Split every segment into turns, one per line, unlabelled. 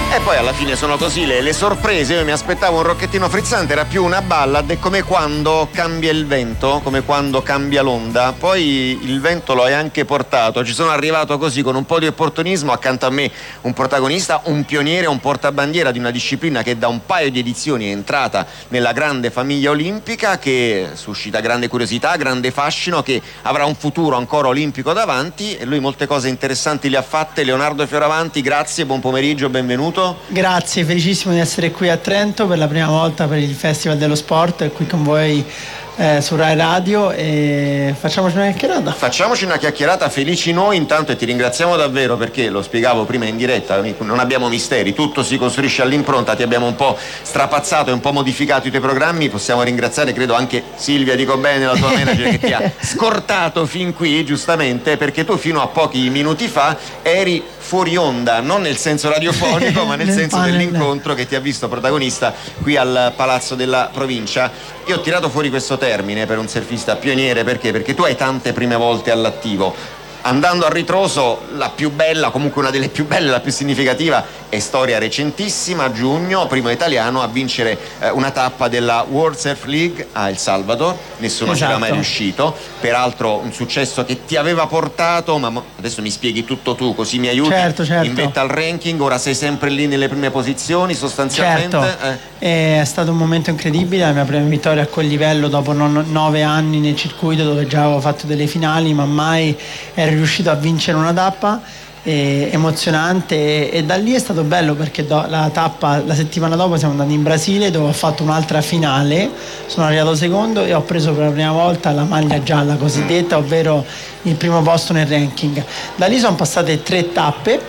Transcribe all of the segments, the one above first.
E poi alla fine sono così le sorprese. Io mi aspettavo un rocchettino frizzante, era più una ballad. È come quando cambia il vento, come quando cambia l'onda. Poi il vento lo hai anche portato. Ci sono arrivato così con un po' di opportunismo, accanto a me un protagonista, un pioniere, un portabandiera di una disciplina che da un paio di edizioni è entrata nella grande famiglia olimpica, che suscita grande curiosità, grande fascino, che avrà un futuro ancora olimpico davanti, e lui molte cose interessanti le ha fatte. Leonardo Fioravanti, grazie, buon pomeriggio, benvenuto.
Grazie, felicissimo di essere qui a Trento per la prima volta per il Festival dello Sport, qui con voi su Rai Radio, e facciamoci una chiacchierata.
Facciamoci una chiacchierata, felici noi intanto, e ti ringraziamo davvero, perché lo spiegavo prima in diretta, non abbiamo misteri, tutto si costruisce all'impronta. Ti abbiamo un po' strapazzato e un po' modificato i tuoi programmi. Possiamo ringraziare, credo, anche Silvia, dico bene, la tua manager, che ti ha scortato fin qui, giustamente, perché tu fino a pochi minuti fa eri fuori onda, non nel senso radiofonico ma nel senso dell'incontro che ti ha visto protagonista qui al Palazzo della Provincia. Io ho tirato fuori questo termine per un surfista pioniere perché tu hai tante prime volte all'attivo. Andando a ritroso, la più bella, comunque una delle più belle, la più significativa, è storia recentissima. A giugno, primo italiano a vincere una tappa della World Surf League a El Salvador. Nessuno c'era mai riuscito, peraltro un successo che ti aveva portato, ma adesso mi spieghi tutto tu, così mi aiuti.
Certo.
In vetta al ranking, ora sei sempre lì nelle prime posizioni sostanzialmente.
Certo. È stato un momento incredibile, la mia prima vittoria a quel livello dopo 9 anni nel circuito, dove già avevo fatto delle finali ma mai ero riuscito a vincere una tappa. Emozionante, e da lì è stato bello, perché la tappa, la settimana dopo siamo andati in Brasile, dove ho fatto un'altra finale, sono arrivato secondo e ho preso per la prima volta la maglia gialla cosiddetta, ovvero il primo posto nel ranking. Da lì sono passate 3 tappe,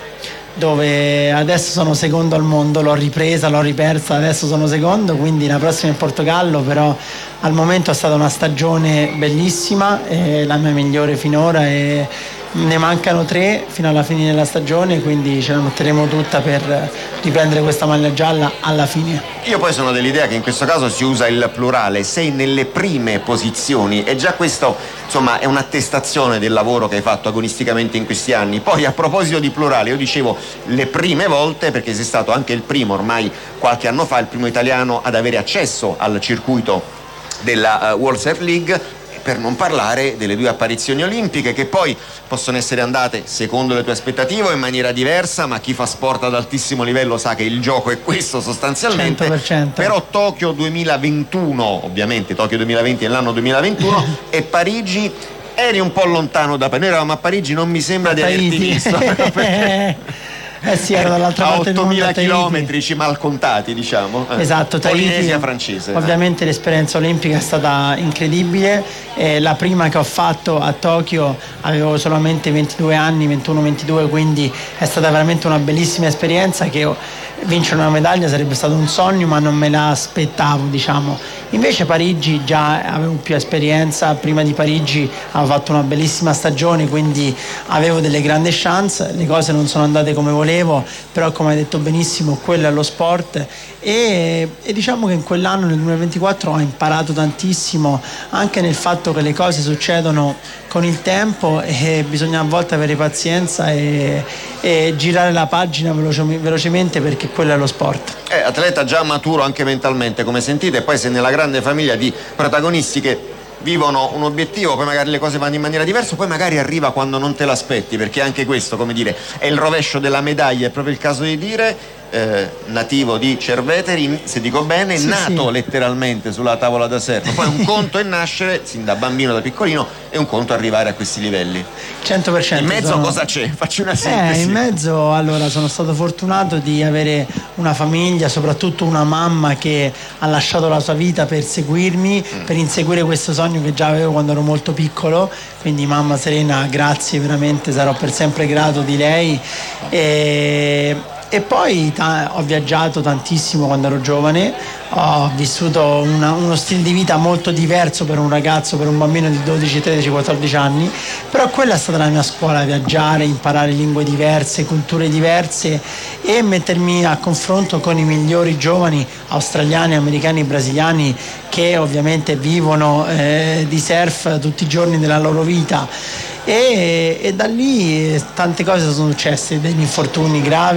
dove adesso sono secondo al mondo, l'ho ripresa, l'ho ripersa, adesso sono secondo, quindi la prossima è in Portogallo. Però al momento è stata una stagione bellissima, la mia migliore finora, e ne mancano 3 fino alla fine della stagione, quindi ce la metteremo tutta per riprendere questa maglia gialla alla fine.
Io poi sono dell'idea che in questo caso si usa il plurale, sei nelle prime posizioni, e già questo, insomma, è un'attestazione del lavoro che hai fatto agonisticamente in questi anni. Poi, a proposito di plurale, io dicevo le prime volte perché sei stato anche il primo, ormai qualche anno fa, il primo italiano ad avere accesso al circuito della World Surf League, per non parlare delle 2 apparizioni olimpiche, che poi possono essere andate secondo le tue aspettative o in maniera diversa, ma chi fa sport ad altissimo livello sa che il gioco è questo sostanzialmente.
100%.
Però Tokyo 2021, ovviamente Tokyo 2020 è l'anno 2021 e Parigi eri un po' lontano da Parigi. Noi eravamo a Parigi, non mi sembra di averti visto perché
sì, ero dall'altra parte del mondo, a
8.000 chilometri mal contati, diciamo.
Esatto,
Polinesia francese.
Ovviamente l'esperienza olimpica è stata incredibile. La prima che ho fatto a Tokyo avevo solamente 22 anni, 21-22, quindi è stata veramente una bellissima esperienza, che vincere una medaglia sarebbe stato un sogno, ma non me l'aspettavo, diciamo. Invece Parigi già avevo più esperienza, prima di Parigi avevo fatto una bellissima stagione, quindi avevo delle grandi chance. Le cose non sono andate come volevo, però come hai detto benissimo, quello è lo sport, e diciamo che in quell'anno, nel 2024, ho imparato tantissimo, anche nel fatto che le cose succedono con il tempo e bisogna a volte avere pazienza e girare la pagina velocemente, perché quello è lo sport.
Atleta già maturo anche mentalmente, come sentite, e poi sei nella grande famiglia di protagonisti che vivono un obiettivo, poi magari le cose vanno in maniera diversa, poi magari arriva quando non te l'aspetti, perché anche questo, come dire, è il rovescio della medaglia, è proprio il caso di dire. Nativo di Cerveteri, se dico bene,
sì,
nato
sì,
letteralmente sulla tavola da surf. Poi un conto è nascere sin da bambino, da piccolino, e un conto arrivare a questi livelli.
100%.
In mezzo cosa c'è? Faccio una sintesi.
In mezzo, allora, sono stato fortunato di avere una famiglia, soprattutto una mamma che ha lasciato la sua vita per seguirmi, per inseguire questo sogno che già avevo quando ero molto piccolo. Quindi mamma Serena, grazie, veramente sarò per sempre grato di lei. E poi ho viaggiato tantissimo quando ero giovane, ho vissuto uno stile di vita molto diverso per un ragazzo, per un bambino di 12, 13, 14 anni, però quella è stata la mia scuola: viaggiare, imparare lingue diverse, culture diverse e mettermi a confronto con i migliori giovani australiani, americani, brasiliani, che ovviamente vivono di surf tutti i giorni della loro vita. E da lì tante cose sono successe, degli infortuni gravi,